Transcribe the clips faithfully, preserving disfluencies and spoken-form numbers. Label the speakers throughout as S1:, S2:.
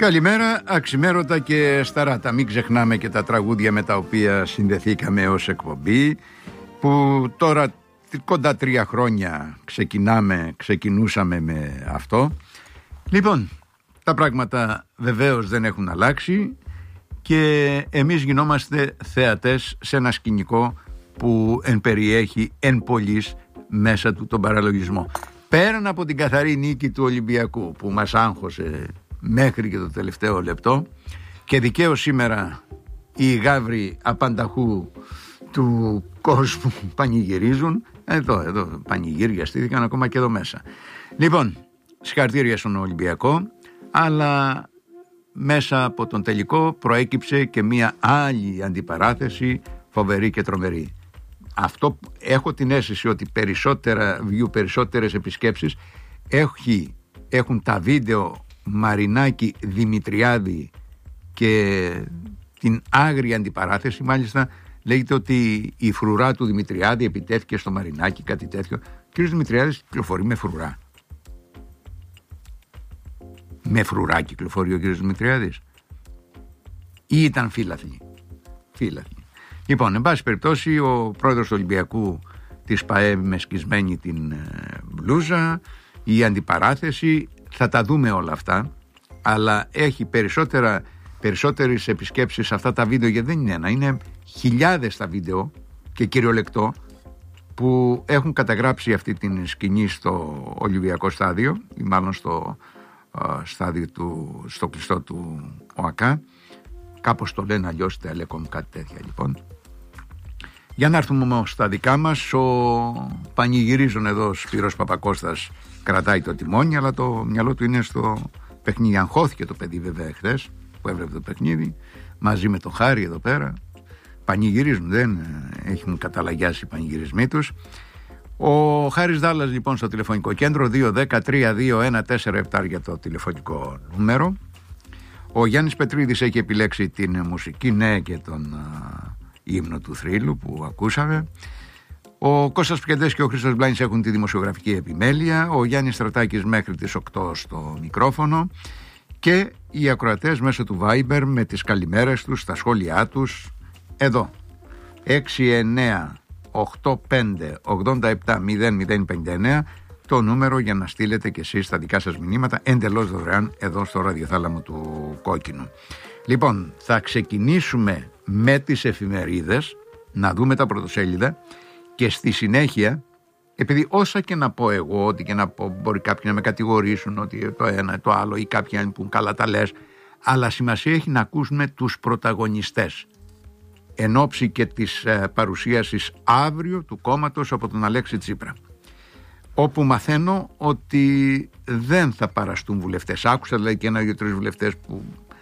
S1: Καλημέρα, αξιμέρωτα και σταράτα. Μην ξεχνάμε και τα τραγούδια με τα οποία συνδεθήκαμε ως εκπομπή, που τώρα κοντά τρία χρόνια ξεκινάμε, ξεκινούσαμε με αυτό. Λοιπόν, τα πράγματα βεβαίως δεν έχουν αλλάξει και εμείς γινόμαστε θεατές σε ένα σκηνικό που εν περιέχει εν πολλής μέσα του τον παραλογισμό. Πέραν από την καθαρή νίκη του Ολυμπιακού που μας άγχωσε μέχρι και το τελευταίο λεπτό, και δικαίως σήμερα οι γάβροι απανταχού του κόσμου πανηγυρίζουν. Εδώ, εδώ πανηγύρια στήθηκαν ακόμα και εδώ μέσα. Λοιπόν, συγχαρητήρια στον Ολυμπιακό, αλλά μέσα από τον τελικό προέκυψε και μια άλλη αντιπαράθεση φοβερή και τρομερή. Αυτό έχω την αίσθηση ότι περισσότερα view, περισσότερες επισκέψεις έχει, έχουν τα βίντεο Μαρινάκη Δημητριάδη και την άγρια αντιπαράθεση. Μάλιστα λέγεται ότι η φρουρά του Δημητριάδη επιτέθηκε στο Μαρινάκη, κάτι τέτοιο. Ο κ. Δημητριάδης κυκλοφορεί με φρουρά. Με φρουρά κυκλοφορεί ο κ. Δημητριάδης ή ήταν φύλαθλοι? Φύλαθλοι. Λοιπόν, εν πάση περιπτώσει, ο πρόεδρος του Ολυμπιακού της ΠΑΕ με σκισμένη την μπλούζα, η αντιπαράθεση, θα τα δούμε όλα αυτά, αλλά έχει περισσότερα, περισσότερες επισκέψεις αυτά τα βίντεο, γιατί δεν είναι ένα, είναι χιλιάδες τα βίντεο και κυριολεκτό που έχουν καταγράψει αυτή την σκηνή στο Ολυμπιακό στάδιο ή μάλλον στο uh, στάδιο του, στο κλειστό του ΟΑΚΑ, κάπως το λένε αλλιώς Telecom, κάτι τέτοια. Λοιπόν, για να έρθουμε όμως στα δικά μας, ο πανηγυρίζον εδώ Σπύρος Παπακώστας κρατάει το τιμόνι, αλλά το μυαλό του είναι στο παιχνίδι. Αγχώθηκε το παιδί βέβαια χθες που έβλεπε το παιχνίδι μαζί με τον Χάρη εδώ πέρα. Πανηγυρίζουν, δεν έχουν καταλαγιάσει οι πανηγυρισμοί τους. Ο Χάρης Δάλλας λοιπόν στο τηλεφωνικό κέντρο, δύο ένα μηδέν τρία δύο ένα τέσσερα επτά για το τηλεφωνικό νούμερο. Ο Γιάννης Πετρίδης έχει επιλέξει την μουσική, ναι, και τον α, ύμνο του θρύλου που ακούσαμε. Ο Κώστας Πικεντές και ο Χρήστος Μπλάνης έχουν τη δημοσιογραφική επιμέλεια. Ο Γιάννης Στρατάκης μέχρι τις οκτώ στο μικρόφωνο. Και οι ακροατές μέσω του Viber με τις καλημέρες τους, τα σχόλιά τους εδώ. έξι εννέα οκτώ πέντε ογδόντα επτά μηδέν μηδέν πενήντα εννέα το νούμερο για να στείλετε και εσείς τα δικά σας μηνύματα εντελώς δωρεάν εδώ στο ραδιοθάλαμο του Κόκκινου. Λοιπόν, θα ξεκινήσουμε με τις εφημερίδες, να δούμε τα πρωτοσέλιδα και στη συνέχεια, επειδή όσα και να πω εγώ, ό,τι και να πω, μπορεί κάποιοι να με κατηγορήσουν ότι το ένα το άλλο ή κάποιοι άλλοι που καλά τα λες, αλλά σημασία έχει να ακούσουμε τους πρωταγωνιστές εν ώψη και της ε, παρουσίασης αύριο του κόμματος από τον Αλέξη Τσίπρα, όπου μαθαίνω ότι δεν θα παραστούν βουλευτές. Άκουσα δηλαδή και ένα-δύο τρεις βουλευτές που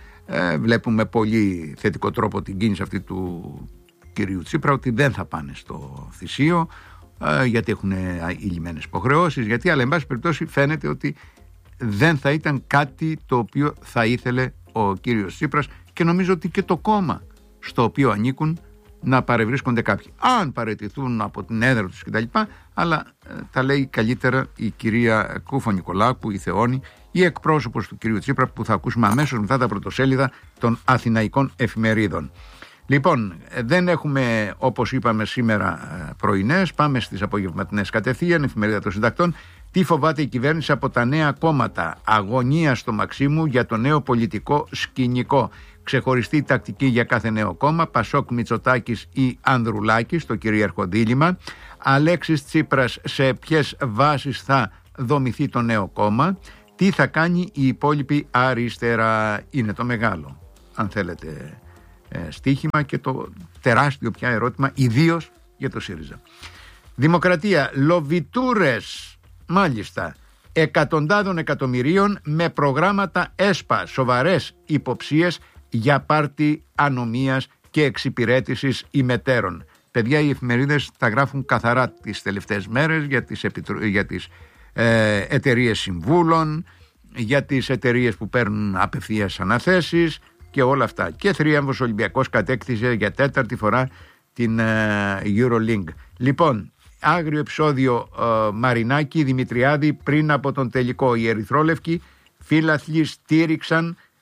S1: ε, βλέπουν με πολύ θετικό τρόπο την κίνηση αυτή του κυρίου Τσίπρα, ότι δεν θα πάνε στο θυσίο ε, γιατί έχουν ηλυμένες υποχρεώσεις, γιατί, αλλά εν πάση περιπτώσει φαίνεται ότι δεν θα ήταν κάτι το οποίο θα ήθελε ο κύριος Τσίπρας, και νομίζω ότι και το κόμμα στο οποίο ανήκουν να παρευρίσκονται κάποιοι, αν παραιτηθούν από την έδρα τους κτλ. Αλλά ε, τα λέει καλύτερα η κυρία Κούφο Νικολάκου, η Θεόνη, η εκπρόσωπος του κυρίου Τσίπρα, που θα ακούσουμε αμέσως μετά τα πρωτοσέλιδα των αθηναϊκών εφημερίδων. Λοιπόν, δεν έχουμε, όπως είπαμε σήμερα, πρωινές. Πάμε στις απογευματινές κατευθείαν. Εφημερίδα των Συντακτών. Τι φοβάται η κυβέρνηση από τα νέα κόμματα? Αγωνία στο Μαξίμου για το νέο πολιτικό σκηνικό. Ξεχωριστή τακτική για κάθε νέο κόμμα. Πασόκ, Μητσοτάκης ή Ανδρουλάκης, το κυρίαρχο δίλημμα. Αλέξης Τσίπρας, σε ποιες βάσεις θα δομηθεί το νέο κόμμα? Τι θα κάνει η υπόλοιπη αριστερά? Είναι το μεγάλο, αν θέλετε, στοίχημα και το τεράστιο πια ερώτημα, ιδίως για το ΣΥΡΙΖΑ. Δημοκρατία, λοβιτούρες, μάλιστα, εκατοντάδων εκατομμυρίων με προγράμματα ΕΣΠΑ, σοβαρές υποψίες για πάρτι ανομίας και εξυπηρέτησης ημετέρων. Παιδιά, οι εφημερίδες τα γράφουν καθαρά τις τελευταίες μέρες για τις, επιτρο... για τις ε, εταιρείες συμβούλων, για τις εταιρείες που παίρνουν απευθείας αναθέσεις και όλα αυτά. Και θρίαμβος Ολυμπιακός κατέκτησε για τέταρτη φορά την ε, EuroLink. Λοιπόν, άγριο επεισόδιο ε, Μαρινάκη Δημητριάδη πριν από τον τελικό. Οι ερυθρόλευκοι φύλαθλοι στήριξαν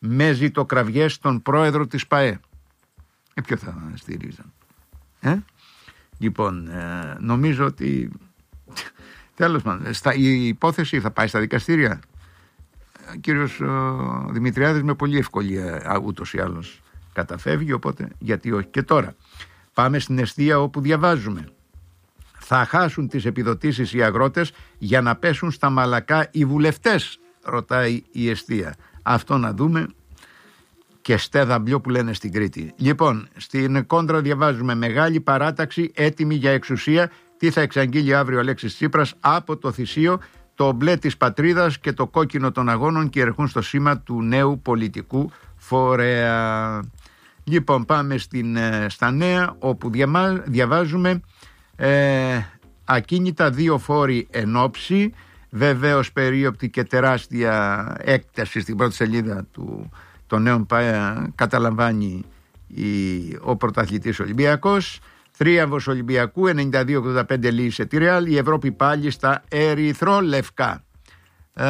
S1: με ζητοκραυγές στον πρόεδρο της ΠΑΕ. Ε, ποιο θα στηρίζαν? Ε? Λοιπόν, ε, νομίζω ότι τέλος πάντων, η υπόθεση θα πάει στα δικαστήρια. Ο κύριος ο Δημητριάδης με πολύ ευκολία ούτως ή άλλως καταφεύγει, οπότε γιατί όχι. Και τώρα πάμε στην εστία, όπου διαβάζουμε: θα χάσουν τις επιδοτήσεις οι αγρότες για να πέσουν στα μαλακά οι βουλευτές, ρωτάει η εστία. Αυτό να δούμε. Και στέδαμπλιο που λένε στην Κρήτη. Λοιπόν, στην Κόντρα διαβάζουμε: μεγάλη παράταξη έτοιμη για εξουσία. Τι θα εξαγγείλει αύριο ο Αλέξης Τσίπρας από το θυσίο, το μπλε της πατρίδας και το κόκκινο των αγώνων κυριαρχούν στο σήμα του νέου πολιτικού φορέα. Λοιπόν, πάμε στην, στα νέα, όπου διαβάζουμε ε, ακίνητα δύο φόροι εν όψη. Βεβαίως περίοπτη και τεράστια έκταση στην πρώτη σελίδα του των νέων καταλαμβάνει η, ο πρωταθλητής Ολυμπιακός. Τρίαμβος Ολυμπιακού, ενενήντα δύο ογδόντα πέντε λύησε τη Ρεάλ. Η Ευρώπη πάλι στα ερυθρόλευκα. Ε,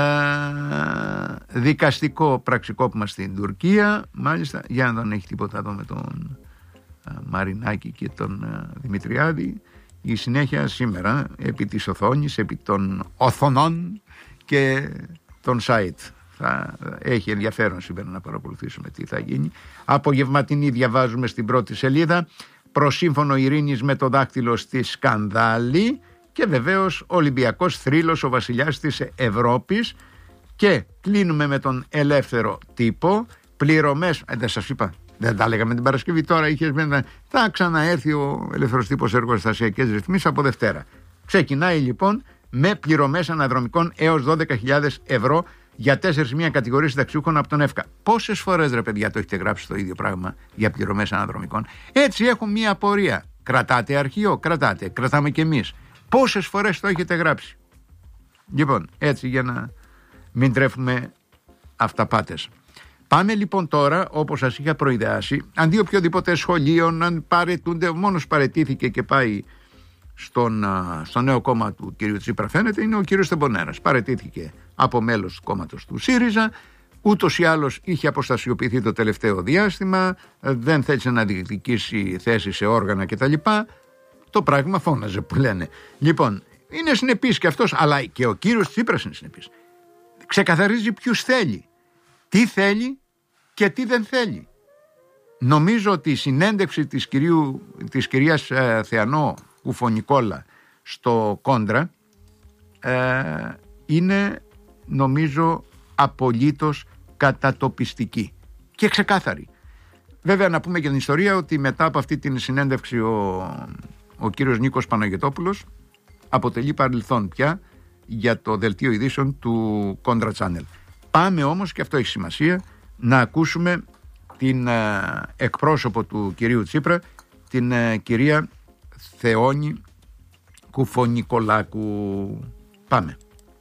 S1: δικαστικό πραξικόπημα στην Τουρκία. Μάλιστα, για να δεν έχει τίποτα εδώ με τον ε, Μαρινάκη και τον ε, Δημητριάδη. Η συνέχεια σήμερα επί της οθόνης, επί των οθονών και των site. Θα έχει ενδιαφέρον σήμερα να παρακολουθήσουμε τι θα γίνει. Απογευματινή διαβάζουμε στην πρώτη σελίδα: προσύμφωνο ειρήνης με το δάχτυλο στη σκανδάλη. Και βεβαίως Ολυμπιακός θρύλος, ο βασιλιάς της Ευρώπης. Και κλείνουμε με τον ελεύθερο τύπο. Πληρωμές, ε, δεν σας είπα, δεν τα λέγαμε την Παρασκευή, τώρα είχες μέσα. Θα ξαναέρθει ο ελεύθερος τύπος εργοστασιακές ρυθμίσεις από Δευτέρα. Ξεκινάει λοιπόν με πληρωμές αναδρομικών έως δώδεκα χιλιάδες ευρώ για τέσσερις μία κατηγορίες συνταξιούχων από τον ΕΦΚΑ. Πόσες φορές, ρε παιδιά, το έχετε γράψει το ίδιο πράγμα για πληρωμές αναδρομικών? Έτσι έχω μία απορία. Κρατάτε αρχείο, κρατάτε, κρατάμε κι εμείς. Πόσες φορές το έχετε γράψει? Λοιπόν, έτσι για να μην τρέφουμε αυταπάτες. Πάμε λοιπόν τώρα, όπως σας είχα προειδεάσει, αντί οποιοδήποτε σχολείο να παρετούνται, μόνος παρετήθηκε και πάει στον, στο νέο κόμμα του κ. Τσίπρα, φαίνεται, είναι ο κ. Στεμπονέρας. Παρετήθηκε από μέλος του κόμματος του ΣΥΡΙΖΑ, ούτως ή άλλως είχε αποστασιοποιηθεί το τελευταίο διάστημα, δεν θέλησε να διεκδικήσει θέση σε όργανα κτλ. Το πράγμα φώναζε που λένε. Λοιπόν, είναι συνεπής και αυτός, αλλά και ο κύριος Τσίπρας είναι συνεπής. Ξεκαθαρίζει ποιους θέλει, τι θέλει και τι δεν θέλει. Νομίζω ότι η συνέντευξη της, κυρίου, της κυρίας ε, Θεανό Κουφονικόλα στο Κόντρα ε, είναι, νομίζω, απολύτως κατατοπιστική και ξεκάθαρη. Βέβαια να πούμε και την ιστορία ότι μετά από αυτή την συνέντευξη ο, ο κύριος Νίκος Παναγιωτόπουλος αποτελεί παρελθόν πια για το δελτίο ειδήσεων του Κόντρα Channel. Πάμε όμως, και αυτό έχει σημασία, να ακούσουμε την ε, εκπρόσωπο του κυρίου Τσίπρα, την ε, κυρία Θεόνη Κουφονικολάκου. Πάμε.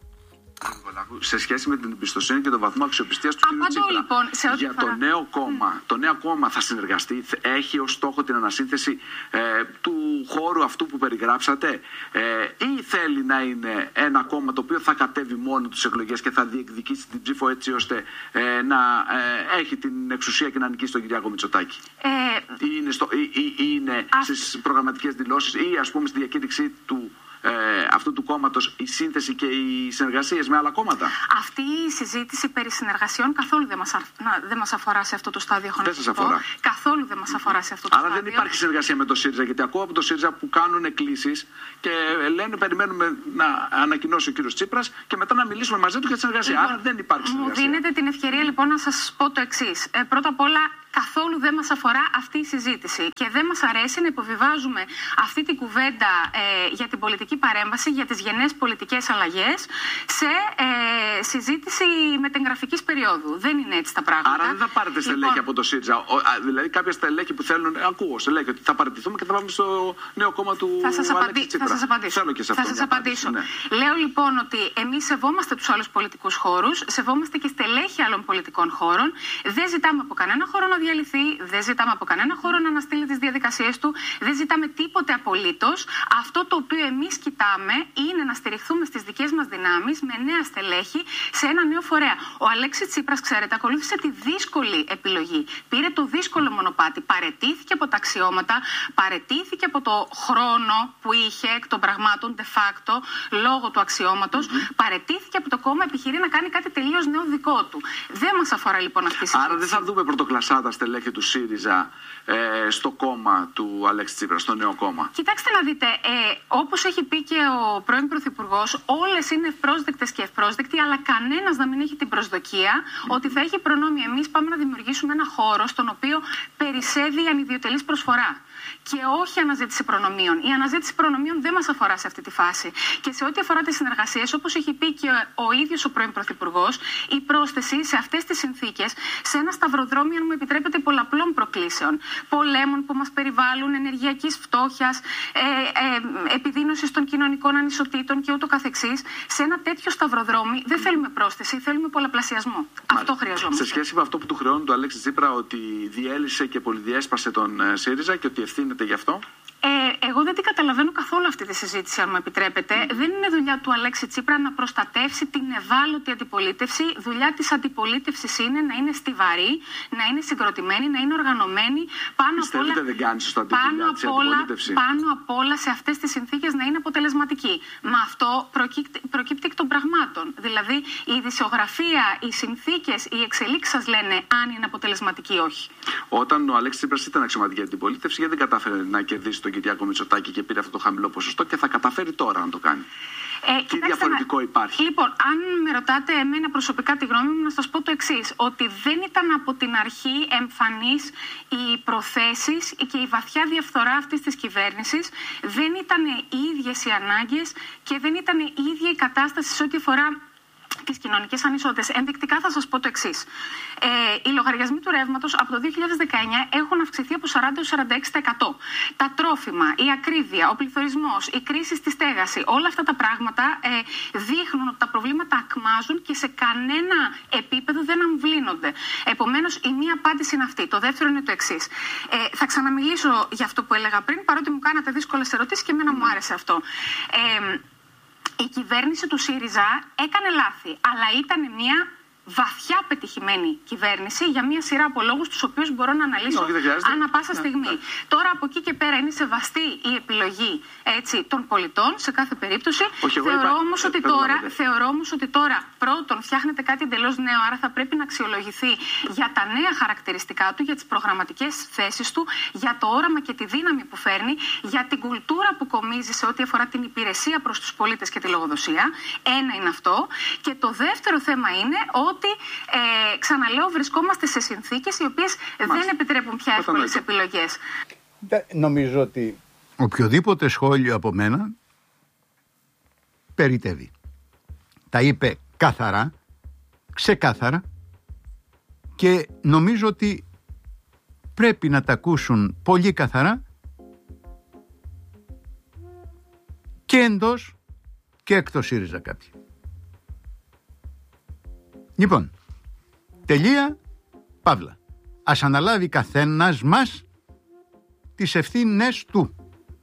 S2: Σε σχέση με την εμπιστοσύνη και τον βαθμό αξιοπιστίας του κ. Τσίπρα.
S3: Λοιπόν, σε ό,τι
S2: για
S3: φορά...
S2: το νέο κόμμα. Mm. Το νέο κόμμα θα συνεργαστεί, έχει ως στόχο την ανασύνθεση ε, του χώρου αυτού που περιγράψατε, ε, ή θέλει να είναι ένα κόμμα το οποίο θα κατέβει μόνο τις εκλογές και θα διεκδικήσει την ψήφο έτσι ώστε ε, να ε, έχει την εξουσία και να νικήσει τον Κυριάκο Μητσοτάκη? Ε, ή είναι, στο, ή, ή, ή είναι α... στις προγραμματικές δηλώσεις ή ας πούμε στη διακήρυξή του Ε, αυτού του κόμματος η σύνθεση και οι συνεργασίες με άλλα κόμματα?
S3: Αυτή η συζήτηση περί συνεργασιών καθόλου δεν μας, δεν μας αφορά σε αυτό το στάδιο.
S2: Δεν σας αφορά.
S3: Καθόλου δεν μας αφορά σε αυτό το
S2: Άρα
S3: στάδιο.
S2: δεν υπάρχει συνεργασία με το ΣΥΡΙΖΑ, γιατί ακούω από το ΣΥΡΙΖΑ που κάνουν εκκλήσεις και λένε περιμένουμε να ανακοινώσει ο κύριος Τσίπρας και μετά να μιλήσουμε μαζί του για τη συνεργασία. Λοιπόν, άρα δεν υπάρχει συνεργασία.
S3: Μου δίνετε την ευκαιρία λοιπόν να σας πω το εξής. Ε, πρώτα απ' όλα, καθόλου δεν μας αφορά αυτή η συζήτηση και δεν μας αρέσει να υποβιβάζουμε αυτή την κουβέντα ε, για την πολιτική παρέμβαση, για τις γενναίες πολιτικές αλλαγές σε ε, συζήτηση μετεγγραφικής περίοδου. Δεν είναι έτσι τα πράγματα.
S2: Άρα δεν θα πάρετε στελέχη λοιπόν από το ΣΥΡΙΖΑ. Ο, α, δηλαδή κάποια στελέχη που θέλουν, ακούω στελέχη ότι θα παραιτηθούμε και θα πάμε στο νέο κόμμα του Αλέξη Τσίπρα.
S3: Θα σας απαντήσω.
S2: Θέλω και σε αυτό
S3: θα σας απαντήσω. Ναι. Λέω λοιπόν ότι εμείς σεβόμαστε τους άλλους πολιτικούς χώρους, σεβόμαστε και στελέχη άλλων πολιτικών χώρων. Δεν ζητάμε από κανένα χώρο να διαλυθεί, δεν ζητάμε από κανένα χώρο να αναστείλει τις διαδικασίες του, δεν ζητάμε τίποτε απολύτως. Αυτό το οποίο εμείς κοιτάμε είναι να στηριχθούμε στις δικές μας δυνάμεις με νέα στελέχη σε ένα νέο φορέα. Ο Αλέξης Τσίπρας, ξέρετε, ακολούθησε τη δύσκολη επιλογή. Πήρε το δύσκολο μονοπάτι, παρετήθηκε από τα αξιώματα, παρετήθηκε από το χρόνο που είχε εκ των πραγμάτων de facto λόγω του αξιώματος, mm-hmm. παρετήθηκε από το κόμμα, επιχειρεί να κάνει κάτι τελείως νέο δικό του. Δεν μας αφορά λοιπόν αυτή η συζήτηση.
S2: Άρα δεν θα δούμε πρωτοκλασσάτα στελέχη του ΣΥΡΙΖΑ ε, στο κόμμα του Αλέξη Τσίπρα, στο νέο κόμμα.
S3: Κοιτάξτε να δείτε, ε, όπως έχει πει και ο πρώην Πρωθυπουργός, όλες είναι ευπρόσδεκτες και ευπρόσδεκτοι, αλλά κανένας να μην έχει την προσδοκία mm. ότι θα έχει προνόμιο. Εμείς πάμε να δημιουργήσουμε ένα χώρο στον οποίο περισσεύει η ανιδιοτελής προσφορά. Και όχι αναζήτηση προνομίων. Η αναζήτηση προνομίων δεν μας αφορά σε αυτή τη φάση. Και σε ό,τι αφορά τις συνεργασίες, όπως έχει πει και ο ίδιος ο πρώην Πρωθυπουργός, η πρόσθεση σε αυτές τις συνθήκες, σε ένα σταυροδρόμι, αν μου επιτρέπετε, πολλαπλών προκλήσεων, πολέμων που μας περιβάλλουν, ενεργειακής φτώχειας, ε, ε, επιδείνωσης των κοινωνικών ανισοτήτων και ούτω καθεξής, σε ένα τέτοιο σταυροδρόμι δεν θέλουμε πρόσθεση, θέλουμε πολλαπλασιασμό. Μάλιστα. Αυτό χρειαζόμαστε.
S2: Σε σχέση με αυτό που του χρεώνει του Αλέξη Τσίπρα, ότι διέλυσε και πολυδιέσπασε τον ΣΥΡΙΖΑ και ότι ευθύνεται γι' αυτό.
S3: Ε, εγώ δεν την καταλαβαίνω καθόλου αυτή τη συζήτηση, αν μου επιτρέπετε. Mm. Δεν είναι δουλειά του Αλέξη Τσίπρα να προστατεύσει την ευάλωτη αντιπολίτευση. Δουλειά της αντιπολίτευσης είναι να είναι στιβαρή, να είναι συγκροτημένη, να είναι οργανωμένη. Πάνω
S2: Πιστεύετε
S3: απ' όλα,
S2: δεν κάνει σωστά την δουλειά της αντιπολίτευση.
S3: Πάνω απ' όλα σε αυτές τις συνθήκες να είναι αποτελεσματική. Μα αυτό προκύπτει, προκύπτει εκ των πραγμάτων. Δηλαδή η ειδησιογραφία, οι συνθήκες, οι εξελίξεις σας λένε αν είναι αποτελεσματική ή όχι.
S2: Όταν ο Αλέξης Τσίπρας ήταν αξιωματική αντιπολίτευση, γιατί δεν κατάφερε να κερδίσει τον Κυριάκο Μητσοτάκη και πήρε αυτό το χαμηλό ποσοστό και θα καταφέρει τώρα να το κάνει. Ε, Τι διαφορετικό να... υπάρχει.
S3: Λοιπόν, αν με ρωτάτε εμένα προσωπικά τη γνώμη μου, να σας πω το εξής. Ότι δεν ήταν από την αρχή εμφανείς οι προθέσεις και η βαθιά διαφθορά αυτής της κυβέρνησης. Δεν ήταν οι ίδιες οι ανάγκες και δεν ήταν η ίδια η κατάσταση σε ό,τι αφορά τις κοινωνικές ανισότητες. Ενδεικτικά θα σας πω το εξής. Ε, οι λογαριασμοί του ρεύματος από το δύο χιλιάδες δεκαεννιά έχουν αυξηθεί από σαράντα έως σαράντα έξι τοις εκατό. Τα τρόφιμα, η ακρίβεια, ο πληθωρισμός, η κρίση στη στέγαση, όλα αυτά τα πράγματα ε, δείχνουν ότι τα προβλήματα ακμάζουν και σε κανένα επίπεδο δεν αμβλύνονται. Επομένως, η μία απάντηση είναι αυτή. Το δεύτερο είναι το εξής. Ε, θα ξαναμιλήσω για αυτό που έλεγα πριν, παρότι μου κάνατε δύσκολες ερωτήσεις και εμένα μου άρεσε αυτό. Ε, Η κυβέρνηση του ΣΥΡΙΖΑ έκανε λάθη, αλλά ήταν μια βαθιά πετυχημένη κυβέρνηση για μια σειρά από λόγους τους οποίους μπορώ να αναλύσω ανά πάσα στιγμή. Ναι, ναι. Τώρα από εκεί και πέρα είναι σεβαστή η επιλογή έτσι, των πολιτών σε κάθε περίπτωση. Όχι, θεωρώ, είπα... όμως ότι τώρα, θεωρώ όμως ότι τώρα πρώτον φτιάχνεται κάτι εντελώς νέο, άρα θα πρέπει να αξιολογηθεί για τα νέα χαρακτηριστικά του, για τις προγραμματικές θέσεις του, για το όραμα και τη δύναμη που φέρνει, για την κουλτούρα που κομίζει σε ό,τι αφορά την υπηρεσία προς τους πολίτες και τη λογοδοσία. Ένα είναι αυτό. Και το δεύτερο θέμα είναι ότι ότι ε, ξαναλέω βρισκόμαστε σε συνθήκες οι οποίες Μάλιστα. δεν επιτρέπουν πια εύκολες επιλογές.
S1: Νομίζω ότι οποιοδήποτε σχόλιο από μένα περιτεύει. Τα είπε καθαρά, ξεκάθαρα και νομίζω ότι πρέπει να τα ακούσουν πολύ καθαρά και εντός και εκτός ΣΥΡΙΖΑ κάποιοι. Λοιπόν, τελεία, παύλα. Ας αναλάβει καθένας μας τις ευθύνες του.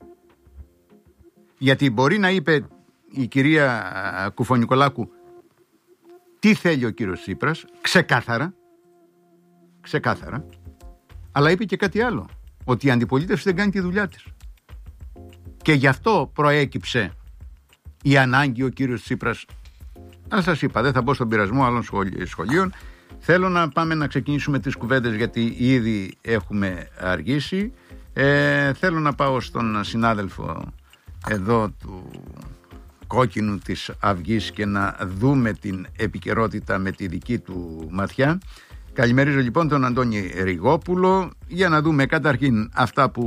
S1: Γιατί μπορεί να είπε η κυρία Κουφονικολάκου τι θέλει ο κύριος Τσίπρας, ξεκάθαρα, ξεκάθαρα, αλλά είπε και κάτι άλλο, ότι η αντιπολίτευση δεν κάνει τη δουλειά της. Και γι' αυτό προέκυψε η ανάγκη ο κύριος Τσίπρας. Αλλά σας είπα, δεν θα μπω στον πειρασμό άλλων σχολείων. Θέλω να πάμε να ξεκινήσουμε τις κουβέντες γιατί ήδη έχουμε αργήσει. Ε, θέλω να πάω στον συνάδελφο εδώ του κόκκινου της Αυγής και να δούμε την επικαιρότητα με τη δική του ματιά. Καλημερίζω λοιπόν τον Αντώνη Ριγόπουλο για να δούμε καταρχήν αυτά που